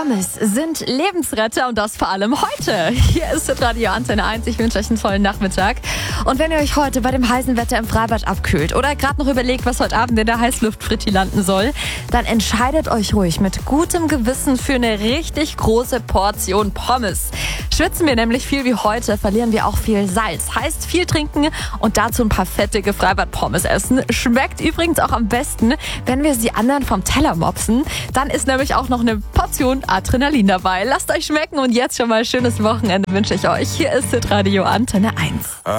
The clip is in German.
Pommes sind Lebensretter und das vor allem heute. Hier ist Radio Antenne 1. Ich wünsche euch einen tollen Nachmittag. Und wenn ihr euch heute bei dem heißen Wetter im Freibad abkühlt oder gerade noch überlegt, was heute Abend in der Heißluftfritteuse landen soll, dann entscheidet euch ruhig mit gutem Gewissen für eine richtig große Portion Pommes. Schwitzen wir nämlich viel wie heute, verlieren wir auch viel Salz. Heißt viel trinken und dazu ein paar fettige Freibad-Pommes essen. Schmeckt übrigens auch am besten, wenn wir sie anderen vom Teller mopsen. Dann ist nämlich auch noch eine Portion Adrenalin dabei. Lasst euch schmecken und jetzt schon mal schönes Wochenende wünsche ich euch. Hier ist Radio Antenne 1.